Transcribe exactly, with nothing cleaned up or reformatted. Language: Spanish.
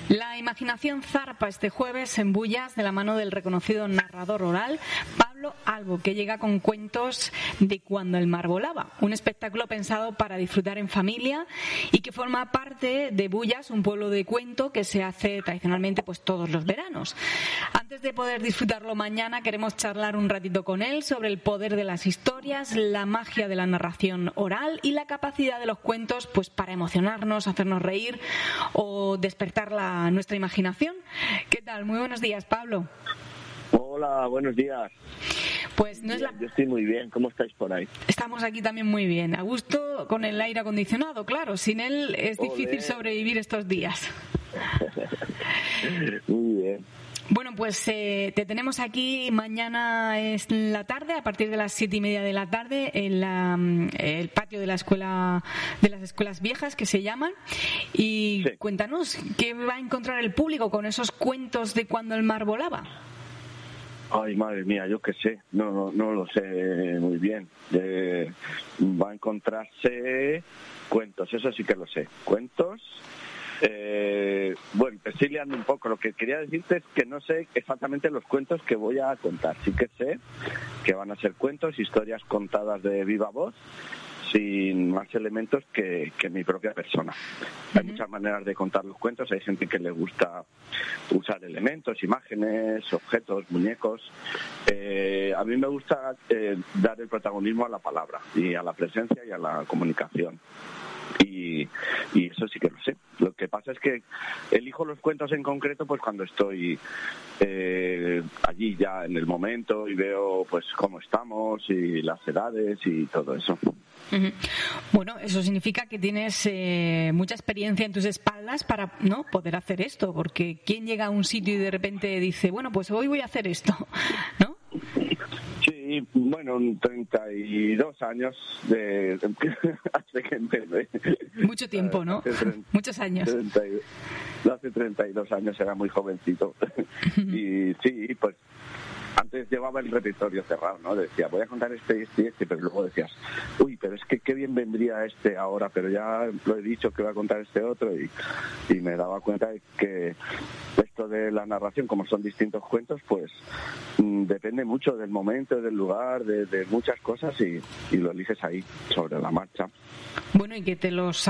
La imaginación zarpa este jueves en Bullas de la mano del reconocido narrador oral Pablo Albo, que llega con cuentos de Cuando el mar volaba, un espectáculo pensado para disfrutar en familia y que forma parte de Bullas, un pueblo de cuento que se hace tradicionalmente pues todos los veranos. Antes de poder disfrutarlo mañana, queremos charlar un ratito con él sobre el poder de las historias, la magia de la narración oral y la capacidad de los cuentos pues para emocionarnos, hacernos reír o despertar la, nuestra imaginación. ¿Qué tal? Muy buenos días, Pablo. Hola, buenos días. Pues no es la... Yo estoy muy bien. ¿Cómo estáis por ahí? Estamos aquí también muy bien. A gusto con el aire acondicionado, claro. Sin él es Olé. difícil sobrevivir estos días. Muy bien. Bueno, pues eh, te tenemos aquí mañana es la tarde, a partir de las siete y media de la tarde, en la, el patio de la escuela, de las escuelas viejas que se llaman. Y sí. Cuéntanos, ¿qué va a encontrar el público con esos cuentos de Cuando el mar volaba? Ay, madre mía, yo qué sé, no, no, no lo sé muy bien. Eh, va a encontrarse cuentos, eso sí que lo sé. Cuentos. Eh, bueno, estoy liando un poco. Lo que quería decirte es que no sé exactamente los cuentos que voy a contar. Sí que sé que van a ser cuentos, historias contadas de viva voz, sin más elementos que, que mi propia persona. Uh-huh. Hay muchas maneras de contar los cuentos. Hay gente que le gusta usar elementos, imágenes, objetos, muñecos. Eh, a mí me gusta eh, dar el protagonismo a la palabra y a la presencia y a la comunicación. Y, y eso sí que lo sé. Lo que pasa es que elijo los cuentos en concreto pues cuando estoy eh, allí ya en el momento y veo pues cómo estamos y las edades y todo eso. Uh-huh. Bueno, eso significa que tienes eh, mucha experiencia en tus espaldas para no poder hacer esto, porque ¿quién llega a un sitio y de repente dice, bueno, pues hoy voy a hacer esto? ¿No? Sí, bueno, treinta y dos años de hace que empecé. Mucho tiempo, ¿no? treinta, Muchos años. treinta, hace treinta y dos años era muy jovencito. Uh-huh. Y sí, pues antes llevaba el repertorio cerrado, ¿no? Decía, voy a contar este, este y este, pero luego decías, uy, pero es que qué bien vendría este ahora, pero ya lo he dicho que voy a contar este otro y, y me daba cuenta de que esto de la narración, como son distintos cuentos, pues mmm, depende mucho del momento, del lugar, de, de muchas cosas y, y lo eliges ahí, sobre la marcha. Bueno, y que te los